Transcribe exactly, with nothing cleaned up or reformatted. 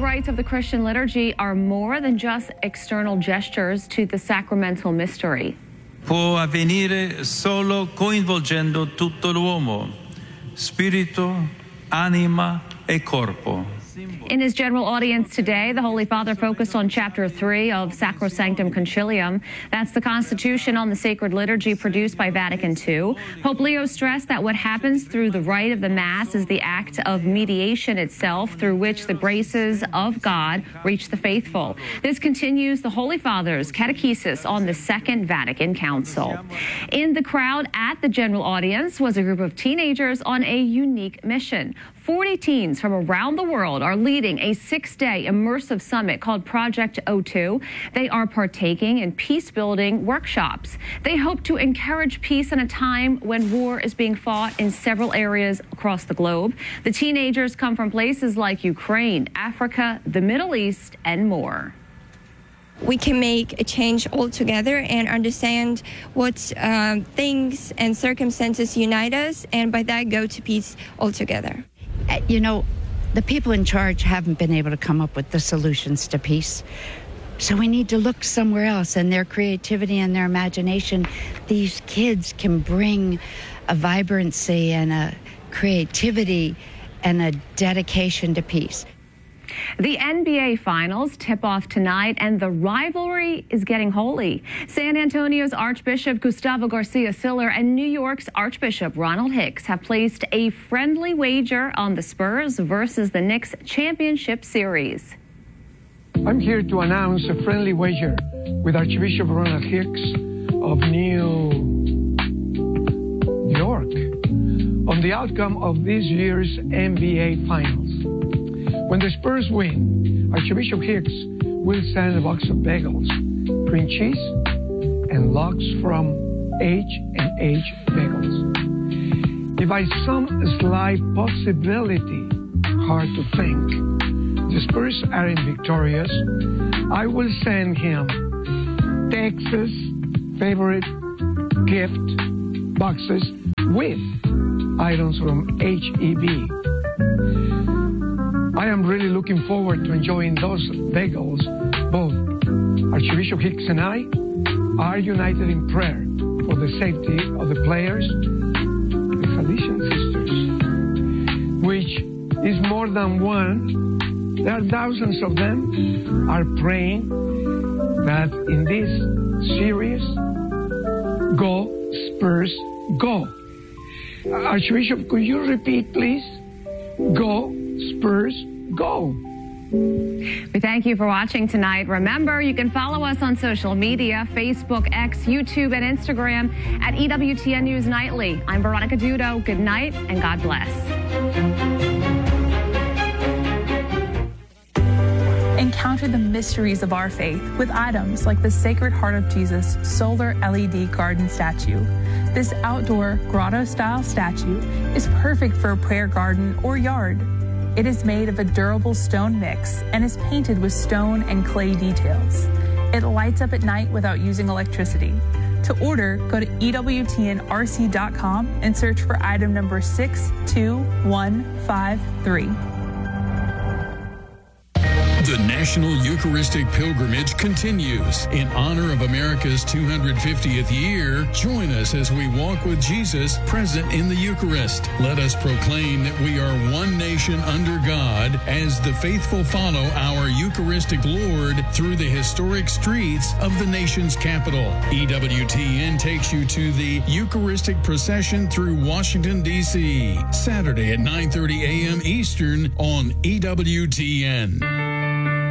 rites of the Christian liturgy are more than just external gestures to the sacramental mystery. Può avvenire solo coinvolgendo tutto l'uomo, spirito, anima e corpo. In his general audience today, the Holy Father focused on Chapter three of Sacrosanctum Concilium. That's the Constitution on the Sacred Liturgy produced by Vatican two. Pope Leo stressed that what happens through the rite of the Mass is the act of mediation itself through which the graces of God reach the faithful. This continues the Holy Father's catechesis on the Second Vatican Council. In the crowd at the general audience was a group of teenagers on a unique mission. forty teens from around the world are leading a six-day immersive summit called Project O two. They are partaking in peace-building workshops. They hope to encourage peace in a time when war is being fought in several areas across the globe. The teenagers come from places like Ukraine, Africa, the Middle East, and more. We can make a change all together and understand what uh, things and circumstances unite us, and by that go to peace altogether. You know, the people in charge haven't been able to come up with the solutions to peace. So we need to look somewhere else, and their creativity and their imagination, these kids can bring a vibrancy and a creativity and a dedication to peace. The N B A Finals tip off tonight, and the rivalry is getting holy. San Antonio's Archbishop Gustavo Garcia Siller and New York's Archbishop Ronald Hicks have placed a friendly wager on the Spurs versus the Knicks championship series. I'm here to announce a friendly wager with Archbishop Ronald Hicks of New York on the outcome of this year's N B A Finals. When the Spurs win, Archbishop Hicks will send a box of bagels, cream cheese, and logs from H and H Bagels. If by some slight possibility, hard to think, the Spurs aren't victorious, I will send him Texas favorite gift boxes with items from H E B. I am really looking forward to enjoying those bagels. Both Archbishop Hicks and I are united in prayer for the safety of the players, the Salesian sisters, which is more than one. There are thousands of them are praying that in this series, go Spurs, go. Archbishop, could you repeat, please? Go Spurs, go. We thank you for watching tonight. Remember, you can follow us on social media, Facebook, X, YouTube, and Instagram at E W T N News Nightly. I'm Veronica Dudo. Good night, and God bless. Encounter the mysteries of our faith with items like the Sacred Heart of Jesus solar L E D garden statue. This outdoor grotto-style statue is perfect for a prayer garden or yard. It is made of a durable stone mix and is painted with stone and clay details. It lights up at night without using electricity. To order, go to E W T N R C dot com and search for item number six two one five three. The National Eucharistic Pilgrimage continues. In honor of America's two hundred fiftieth year, join us as we walk with Jesus present in the Eucharist. Let us proclaim that we are one nation under God as the faithful follow our Eucharistic Lord through the historic streets of the nation's capital. E W T N takes you to the Eucharistic procession through Washington, D C, Saturday at nine thirty a m Eastern on E W T N.